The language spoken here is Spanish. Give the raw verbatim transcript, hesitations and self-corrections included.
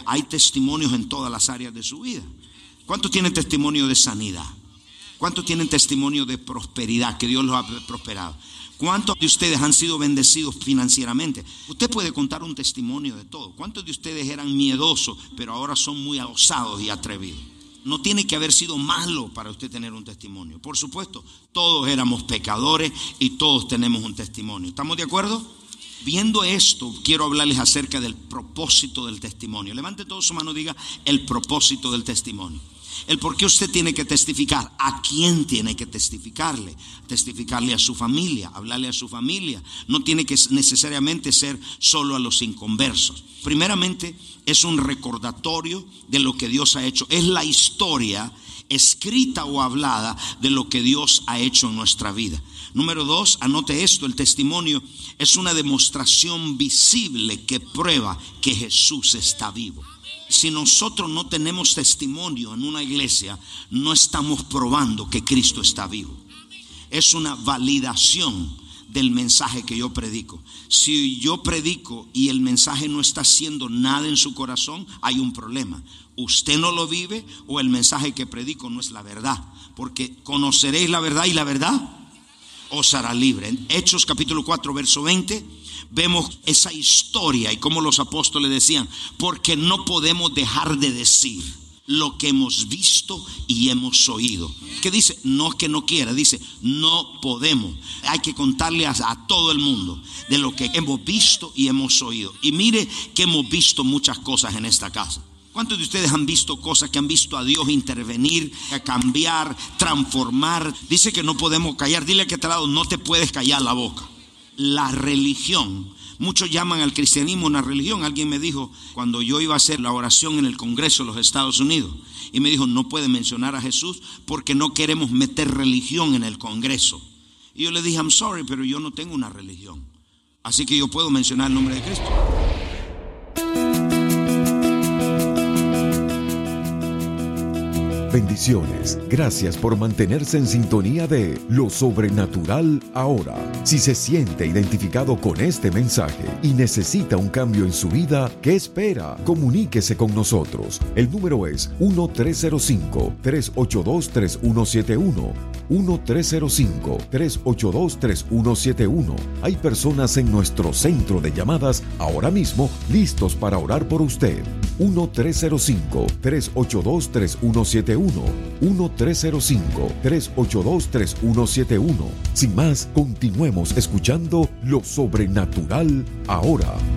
hay testimonios en todas las áreas de su vida. ¿Cuántos tienen testimonio de sanidad? ¿Cuántos tienen testimonio de prosperidad, que Dios los ha prosperado? ¿Cuántos de ustedes han sido bendecidos financieramente? Usted puede contar un testimonio de todo. ¿Cuántos de ustedes eran miedosos, pero ahora son muy osados y atrevidos? No tiene que haber sido malo para usted tener un testimonio. Por supuesto, todos éramos pecadores y todos tenemos un testimonio. ¿Estamos de acuerdo? Viendo esto, quiero hablarles acerca del propósito del testimonio. Levante toda su mano y diga el propósito del testimonio. El por qué usted tiene que testificar. ¿A quién tiene que testificarle? Testificarle a su familia, hablarle a su familia. No tiene que necesariamente ser solo a los inconversos. Primeramente, es un recordatorio de lo que Dios ha hecho. Es la historia escrita o hablada de lo que Dios ha hecho en nuestra vida. Número dos, anote esto: el testimonio es una demostración visible que prueba que Jesús está vivo. Si nosotros no tenemos testimonio en una iglesia, no estamos probando que Cristo está vivo. Es una validación del mensaje que yo predico. Si yo predico y el mensaje no está haciendo nada en su corazón, hay un problema. Usted no lo vive o el mensaje que predico no es la verdad. Porque conoceréis la verdad y la verdad os hará libre. En Hechos capítulo cuatro verso veinte vemos esa historia y cómo los apóstoles decían: porque no podemos dejar de decir lo que hemos visto y hemos oído. ¿Qué dice? No es que no quiera, dice no podemos. Hay que contarle a, a todo el mundo de lo que hemos visto y hemos oído. Y mire que hemos visto muchas cosas en esta casa. ¿Cuántos de ustedes han visto cosas, que han visto a Dios intervenir, a cambiar, transformar? Dice que no podemos callar. Dile a que te lado: no te puedes callar la boca. La religión, muchos llaman al cristianismo una religión. Alguien me dijo cuando yo iba a hacer la oración en el Congreso de los Estados Unidos, y me dijo: no puede mencionar a Jesús porque no queremos meter religión en el Congreso. Y yo le dije: I'm sorry, pero yo no tengo una religión, así que yo puedo mencionar el nombre de Cristo. Bendiciones. Gracias por mantenerse en sintonía de Lo Sobrenatural Ahora. Si se siente identificado con este mensaje y necesita un cambio en su vida, ¿qué espera? Comuníquese con nosotros. El número es uno tres cero cinco, tres ocho dos, tres uno siete uno. uno tres cero cinco, tres ocho dos, tres uno siete uno. Hay personas en nuestro centro de llamadas ahora mismo listos para orar por usted. uno tres cero cinco, tres ocho dos, tres uno siete uno. uno tres cero cinco, tres ocho dos, tres uno siete uno. Sin más, continuemos escuchando Lo Sobrenatural Ahora.